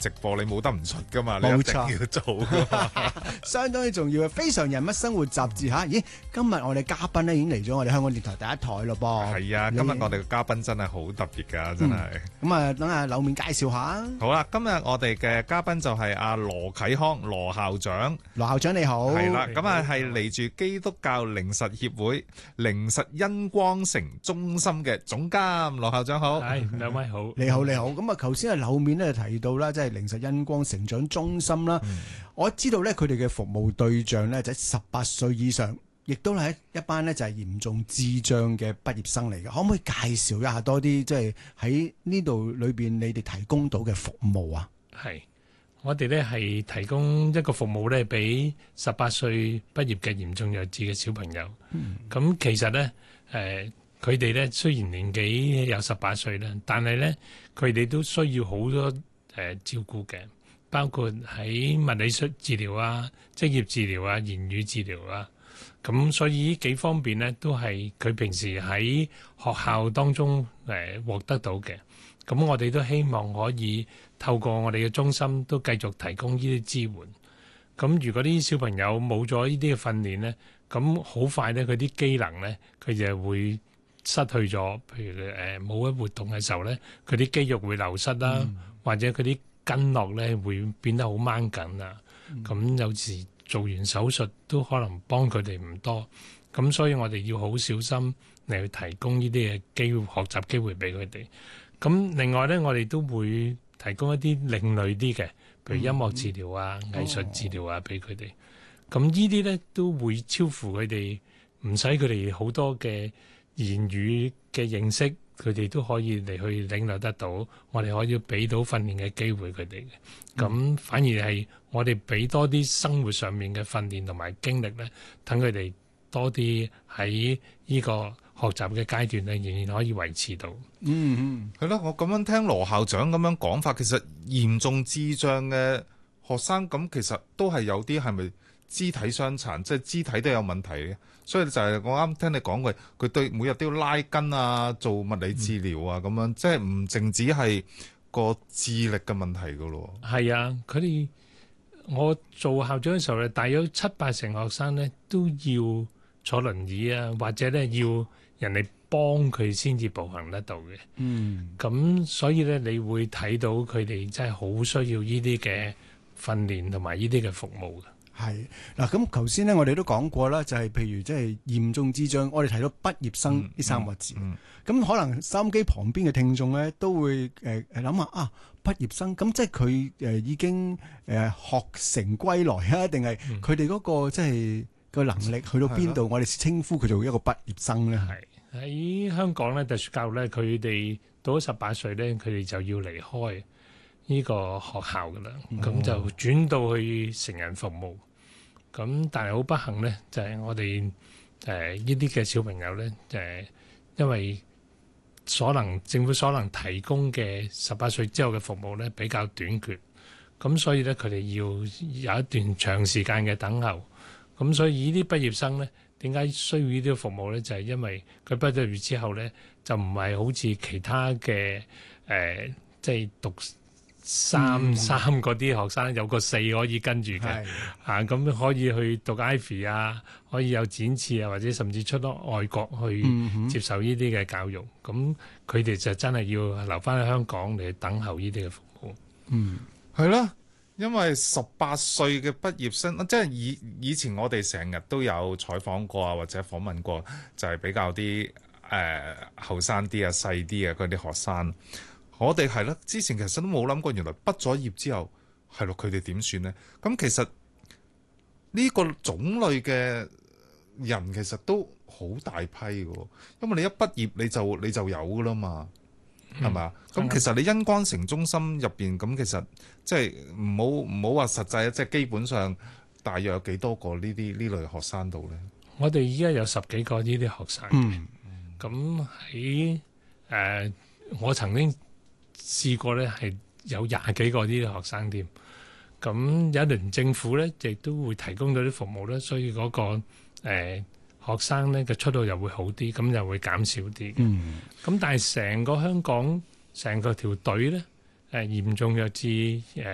直播，你冇得唔出噶嘛，你冇一定錯要做噶嘛。 相當之重要嘅《非常人物生活雜誌》嚇。咦，今日我哋嘉賓咧已經嚟咗我哋香港電台第一台咯噃。 係啊，今日我哋嘅嘉賓真係好特別㗎，真係。 咁啊，等阿柳面介紹下。 好啦，今日我哋嘅嘉賓就係阿羅啟康羅校長。 羅校長你好。 係啦，咁啊係嚟自基督教靈實協會靈實恩光城中心嘅總監。羅校長好。 係，兩位好。 你好，你好。咁啊，頭先啊柳面咧提到啦，即係靈實恩光成長中心啦。我知道咧，佢哋嘅服務對象咧就係18歲以上，亦都係一班咧就係嚴重智障嘅畢業生嚟嘅。可唔可以介紹一下多啲，即係喺呢度裏邊你哋提供到嘅服務啊？ 係，我哋咧係提供一個服務咧，俾18歲畢業嘅嚴重弱智嘅小朋友。咁其實咧，佢哋咧雖然年紀有18歲啦，但係咧佢哋都需要好多照顧嘅，包括喺物理治療啊、職業治療啊、言語治療啊。咁所以呢幾方面咧，都係佢平時喺學校當中獲得到嘅。咁我哋都希望可以透過我哋嘅中心都繼續提供呢啲支援。咁如果啲小朋友冇咗呢啲嘅訓練咧，咁好快咧佢啲機能咧，佢就會失去咗。譬如冇咗活動嘅時候咧，佢啲肌肉會流失啦，或者佢啲筋絡咧會變得好掹緊啊。咁有時做完手術都可能幫佢哋唔多。咁所以我哋要好小心嚟去提供呢啲嘅機會、學習機會俾佢哋。咁另外咧，我哋都會提供一啲另類啲嘅，譬如音樂治療啊、藝術治療啊，俾佢哋。咁呢啲咧都會超乎佢哋，唔使佢哋好多嘅言語嘅認識，佢哋都可以嚟去領略得到。我哋可以俾到訓練嘅機會佢哋嘅。咁反而係我哋俾多啲生活上面嘅訓練同埋經歷咧，等佢哋多啲喺呢個學習嘅階段咧，仍然可以維持到。 係咯，我咁樣聽羅校長咁樣講法，其實嚴重智障嘅學生咁，其實都係有啲係咪肢體傷殘，即係肢體都有問題嘅。所以就係我啱聽你講嘅，佢對每日都要拉筋啊，做物理治療啊，咁樣即係唔淨止係個智力嘅問題噶咯。係啊，佢哋我做校長嘅時候咧，大約7-8成學生咧都要坐輪椅啊，或者咧要人哋幫佢先至步行得到嘅。咁所以咧，你會睇到佢哋真係好需要呢啲嘅訓練同埋呢啲嘅服務嘅。 係嗱，咁頭先咧，我哋都講過啦，就係譬如即係嚴重智障，我哋提到畢業生呢3個字。咁可能收音機旁邊嘅聽眾咧，都會諗下啊，畢業生咁即係佢已經學成歸來啊，定係佢哋嗰個即係個能力去到邊度，我哋稱呼佢做一個畢業生咧？ 係喺香港咧，特殊教育咧，佢哋到咗18歲咧，佢哋就要離開呢個學校噶啦，咁就轉到去成人服務。咁但係好不幸咧，就係我哋呢啲嘅小朋友咧，因為政府所能提供嘅18歲之後嘅服務咧比較短缺，咁所以咧佢哋要有一段長時間嘅等候。咁所以呢啲畢業生咧，點解需要呢啲服務咧？就係因為佢畢咗業之後咧，就唔係好似其他嘅即係讀三嗰啲學生有個4可以跟住嘅，咁可以去讀 Ivy 啊，可以有展翅啊，或者甚至出到外國去接受呢啲嘅教育。咁佢哋就真係要留翻喺香港嚟等候呢啲嘅服務。 係啦，因為18歲嘅畢業生，即係以前我哋成日都有採訪過啊，或者訪問過，就係比較啲後生啲啊、細啲啊嗰啲學生。我哋係啦，之前其實都冇諗過，原來畢咗業之後係咯，佢哋點算呢？咁其實呢個種類嘅人其實都好大批嘅，因為你一畢業你就有噶啦嘛，係嘛？咁其實你恩光城中心入邊咁，其實即係唔好話實際，即係基本上大約有幾多個呢類學生度咧？ 我哋依家有10幾個呢啲學生。咁喺我曾經試過咧，係有20幾個呢啲學生添。咁有一輪政府咧，亦都會提供到啲服務咧，所以嗰個學生咧嘅出路又會好啲，咁又會減少啲。咁但係成個香港成個條隊咧，嚴重弱智